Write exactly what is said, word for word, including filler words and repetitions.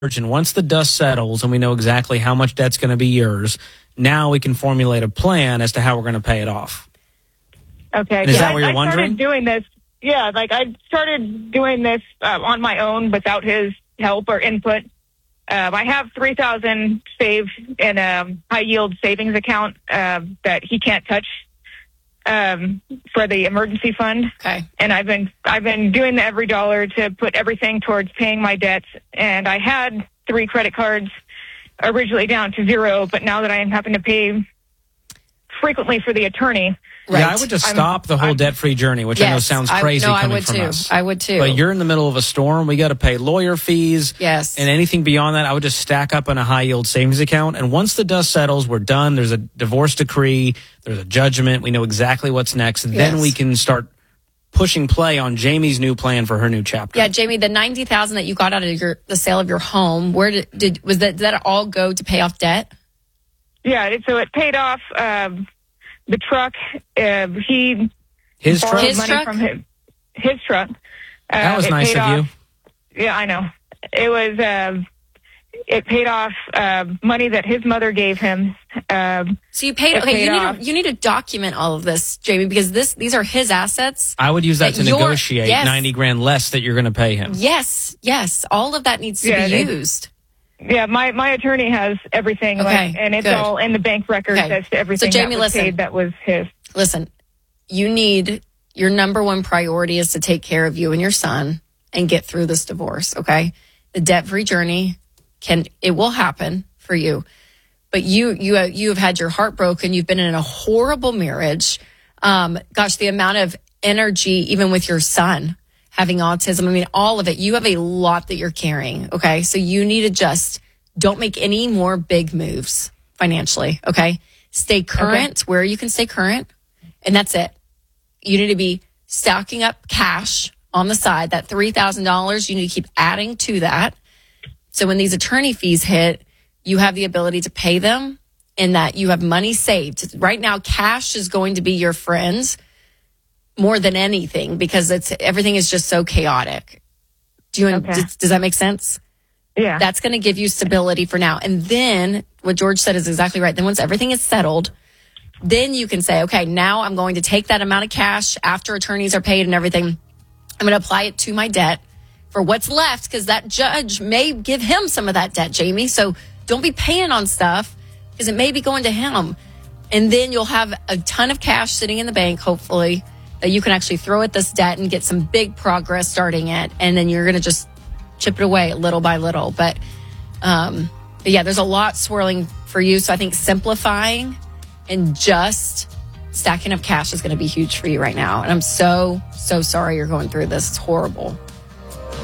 And once the dust settles and we know exactly how much debt's going to be yours, now we can formulate a plan as to how we're going to pay it off. Okay. And is yeah, that what I, you're I wondering? started doing this. Yeah, like I started doing this uh, on my own without his help or input. Um, I have three thousand saved in a high yield savings account uh, that he can't touch um, for the emergency fund. Okay. And I've been I've been doing the every dollar to put everything towards paying my debts. And I had three credit cards originally down to zero, but now that I am having to pay frequently for the attorney. Right. Yeah, I would just stop I'm, the whole I'm, debt-free journey, which yes, I know sounds crazy I, no, coming I would from too. us. I would too. But you're in the middle of a storm. We got to pay lawyer fees. Yes. And anything beyond that, I would just stack up in a high-yield savings account. And once the dust settles, we're done. There's a divorce decree. There's a judgment. We know exactly what's next. Yes. Then we can start pushing play on Jamie's new plan for her new chapter. Yeah, Jamie, the ninety thousand dollars that you got out of your the sale of your home, where did, did was that did that all go to pay off debt? Yeah, it, so it paid off um, the truck. Uh, he his truck, his money truck, from his, his truck. Uh, that was nice of off, you. Yeah, I know. It was. Uh, it paid off uh, money that his mother gave him. Um, so you paid. Okay, paid you need off. to you need to document all of this, Jamie, because this these are his assets. I would use that, that to negotiate yes. ninety grand less that you're going to pay him. Yes, yes, all of that needs to yeah, be it, used. Yeah, my, my attorney has everything, okay, like, and it's good. all in the bank records okay. as to everything so, Jamie, that was listen, paid that was his. Listen, you need, your number one priority is to take care of you and your son and get through this divorce, okay? The debt-free journey, can it will happen for you. But you you you have had your heart broken. You've been in a horrible marriage. Um, gosh, the amount of energy, even with your son having autism, I mean, all of it. You have a lot that you're carrying, okay? So you need to just don't make any more big moves financially, okay? Stay current okay. where you can stay current, and that's it. You need to be stocking up cash on the side. That three thousand dollars, you need to keep adding to that. So when these attorney fees hit, you have the ability to pay them and that you have money saved. Right now, cash is going to be your friend more than anything because it's everything is just so chaotic. Do you okay. does, does that make sense? Yeah. That's going to give you stability for now. And then what George said is exactly right. Then once everything is settled, then you can say, okay, now I'm going to take that amount of cash after attorneys are paid and everything. I'm going to apply it to my debt for what's left because that judge may give him some of that debt, Jamie. So don't be paying on stuff because it may be going to him. And then you'll have a ton of cash sitting in the bank, hopefully, that you can actually throw at this debt and get some big progress starting it. And then you're going to just chip it away little by little. But, um, but yeah, there's a lot swirling for you. So I think simplifying and just stacking up cash is going to be huge for you right now. And I'm so, so sorry you're going through this. It's horrible.